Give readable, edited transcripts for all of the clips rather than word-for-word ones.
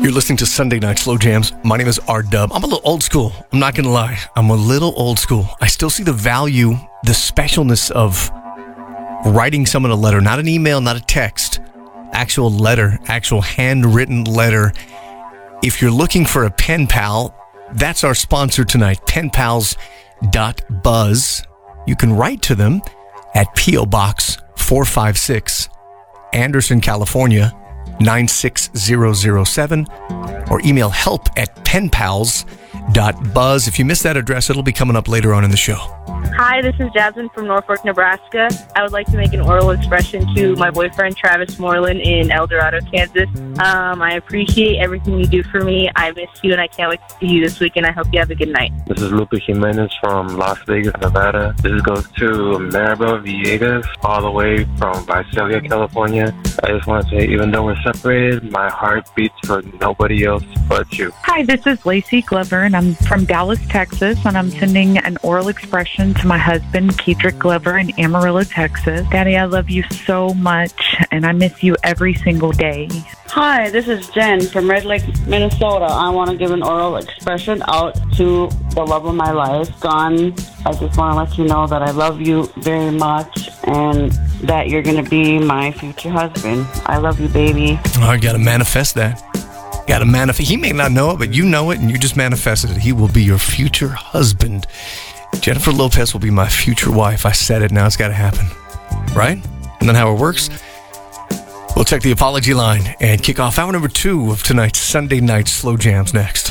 You're listening to Sunday Night Slow Jams. My name is R-Dub. I'm a little old school. I'm not going to lie. I'm a little old school. I still see the value, the specialness of writing someone a letter, not an email, not a text, actual letter, actual handwritten letter. If you're looking for a pen pal, that's our sponsor tonight, penpals.buzz. You can write to them at P.O. Box 456, Anderson, California, 96007, or email help@penpals.buzz. If you missed that address, it'll be coming up later on in the show. Hi, this is Jasmine from Norfolk, Nebraska. I would like to make an oral expression to my boyfriend, Travis Moreland, in El Dorado, Kansas. I appreciate everything you do for me. I miss you, and I can't wait to see you this weekend. I hope you have a good night. This is Lupe Jimenez from Las Vegas, Nevada. This goes to Maribel Villegas, all the way from Visalia, California. I just want to say, even though we're separated, my heart beats for nobody else but you. Hi, this is Lacey Glover, and I'm from Dallas, Texas, and I'm sending an oral expression to my husband, Kedrick Glover, in Amarillo, Texas. Daddy, I love you so much, and I miss you every single day. Hi, this is Jen from Red Lake, Minnesota. I want to give an oral expression out to the love of my life, Don. I just want to let you know that I love you very much and that you're going to be my future husband. I love you, baby. Oh, you got to manifest that. Got to manifest. He may not know it, but you know it, and you just manifested it. He will be your future husband. Jennifer Lopez will be my future wife. I said it. Now it's got to happen. Right? And then how it works? We'll check the apology line and kick off hour number 2 of tonight's Sunday Night Slow Jams next.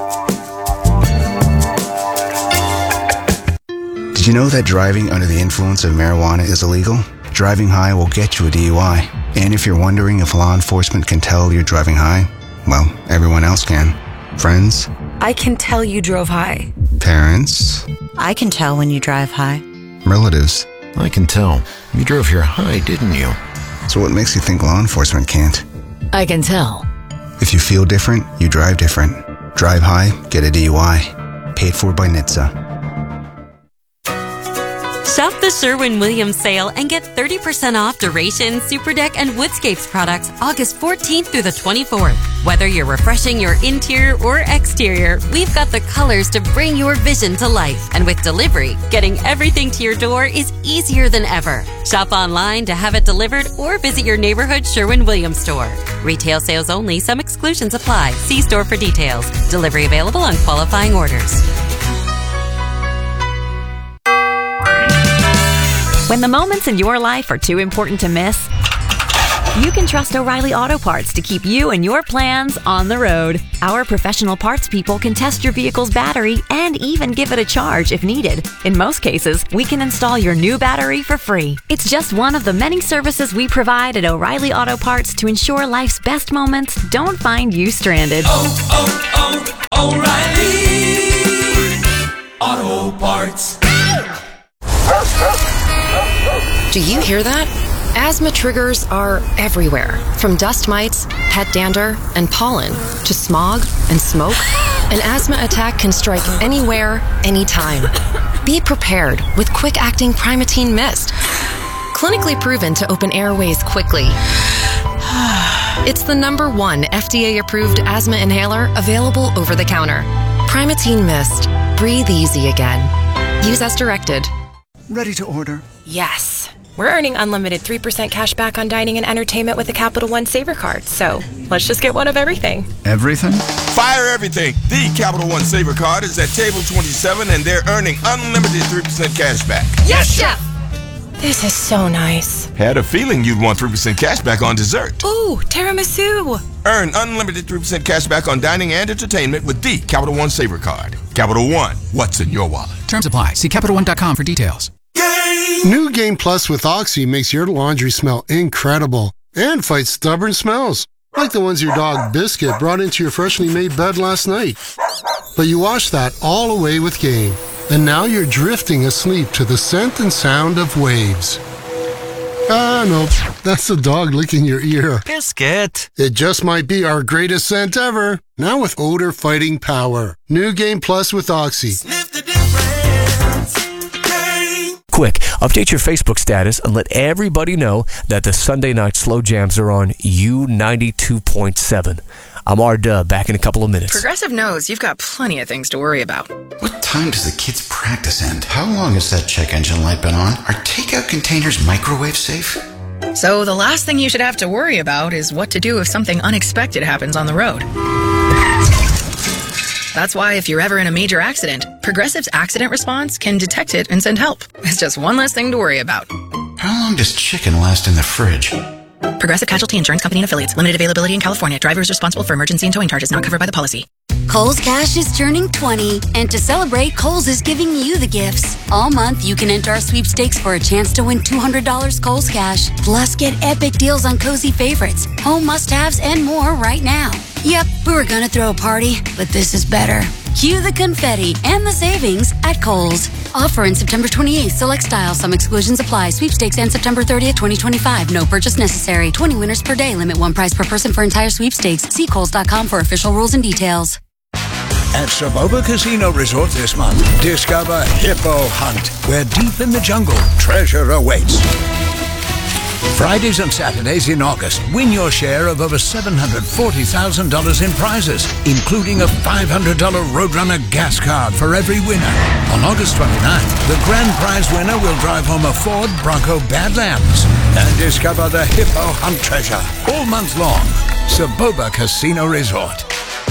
Did you know that driving under the influence of marijuana is illegal? Driving high will get you a DUI. And if you're wondering if law enforcement can tell you're driving high, well, everyone else can. Friends? I can tell you drove high. Parents? I can tell when you drive high. Relatives? I can tell. You drove here high, didn't you? So what makes you think law enforcement can't? I can tell. If you feel different, you drive different. Drive high, get a DUI. Paid for by NHTSA. Shop the Sherwin-Williams sale and get 30% off Duration, Superdeck, and Woodscapes products August 14th through the 24th. Whether you're refreshing your interior or exterior, we've got the colors to bring your vision to life. And with delivery, getting everything to your door is easier than ever. Shop online to have it delivered or visit your neighborhood Sherwin-Williams store. Retail sales only. Some exclusions apply. See store for details. Delivery available on qualifying orders. When the moments in your life are too important to miss, you can trust O'Reilly Auto Parts to keep you and your plans on the road. Our professional parts people can test your vehicle's battery and even give it a charge if needed. In most cases, we can install your new battery for free. It's just one of the many services we provide at O'Reilly Auto Parts to ensure life's best moments don't find you stranded. O'Reilly Auto Parts. Do you hear that? Asthma triggers are everywhere, from dust mites, pet dander, and pollen, to smog and smoke. An asthma attack can strike anywhere, anytime. Be prepared with quick-acting Primatene Mist. Clinically proven to open airways quickly. It's the #1 FDA-approved asthma inhaler available over the counter. Primatene Mist. Breathe easy again. Use as directed. Ready to order? Yes. We're earning unlimited 3% cash back on dining and entertainment with the Capital One Saver Card, so let's just get one of everything. Everything? Fire everything! The Capital One Saver Card is at table 27 and they're earning unlimited 3% cash back. Yes, Chef! This is so nice. Had a feeling you'd want 3% cash back on dessert. Ooh, tiramisu! Earn unlimited 3% cash back on dining and entertainment with the Capital One Saver Card. Capital One, what's in your wallet? Terms apply. See CapitalOne.com for details. New Game Plus with Oxy makes your laundry smell incredible and fights stubborn smells, like the ones your dog Biscuit brought into your freshly made bed last night. But you washed that all away with Game, and now you're drifting asleep to the scent and sound of waves. Ah, nope, that's the dog licking your ear. Biscuit! It just might be our greatest scent ever, now with odor-fighting power. New Game Plus with Oxy. Sniff the difference. quick, update your Facebook status and let everybody know that the Sunday night slow jams are on U92.7. I'm R-Dub, back in a couple of minutes. Progressive knows you've got plenty of things to worry about. What time does the kids' practice end? How long has that check engine light been on? Are takeout containers microwave safe? So the last thing you should have to worry about is what to do if something unexpected happens on the road. That's why if you're ever in a major accident, Progressive's accident response can detect it and send help. It's just one less thing to worry about. How long does chicken last in the fridge? Progressive Casualty Insurance Company and Affiliates. Limited availability in California. Driver is responsible for emergency and towing charges not covered by the policy. Kohl's Cash is turning 20, and to celebrate, Kohl's is giving you the gifts. All month, you can enter our sweepstakes for a chance to win $200 Kohl's Cash. Plus, get epic deals on cozy favorites, home must-haves, and more right now. Yep, we were gonna throw a party, but this is better. Cue the confetti and the savings at Kohl's. Offer in September 28th. Select styles. Some exclusions apply. Sweepstakes ends September 30th, 2025. No purchase necessary. 20 winners per day. Limit one prize per person for entire sweepstakes. See Kohls.com for official rules and details. At Saboba Casino Resort this month, discover Hippo Hunt, where deep in the jungle, treasure awaits. Fridays and Saturdays in August, win your share of over $740,000 in prizes, including a $500 Roadrunner gas card for every winner. On August 29th, the grand prize winner will drive home a Ford Bronco Badlands and discover the Hippo Hunt treasure all month long. Saboba Casino Resort.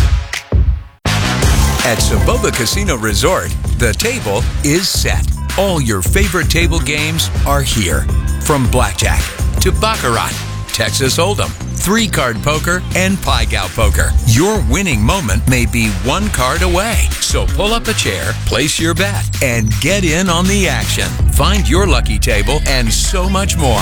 At Saboba Casino Resort, the table is set. All your favorite table games are here. From blackjack to baccarat, Texas Hold'em, 3-card poker, and Pai-Gow poker. Your winning moment may be one card away. So pull up a chair, place your bet, and get in on the action. Find your lucky table and so much more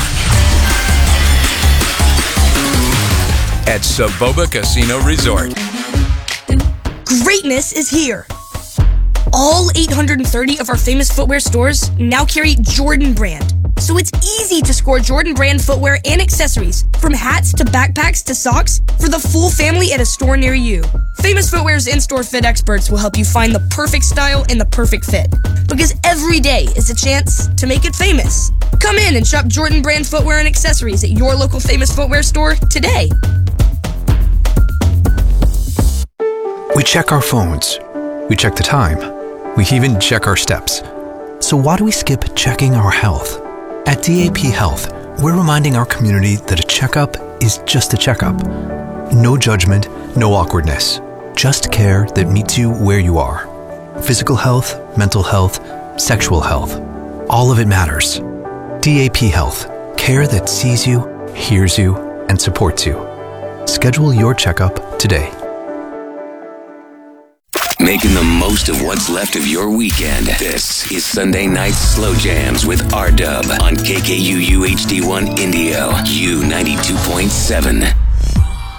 at Saboba Casino Resort. Greatness is here. All 830 of our famous footwear stores now carry Jordan Brand. So it's easy to score Jordan Brand footwear and accessories, from hats to backpacks to socks, for the full family at a store near you. Famous Footwear's in-store fit experts will help you find the perfect style and the perfect fit. Because every day is a chance to make it famous. Come in and shop Jordan Brand footwear and accessories at your local Famous Footwear store today. We check our phones. We check the time. We even check our steps. So why do we skip checking our health? At DAP Health, we're reminding our community that a checkup is just a checkup. No judgment, no awkwardness. Just care that meets you where you are. Physical health, mental health, sexual health. All of it matters. DAP Health. Care that sees you, hears you, and supports you. Schedule your checkup today. Making the most of what's left of your weekend. This is Sunday Night Slow Jams with R-Dub on KKUU HD1 Indio, U92.7.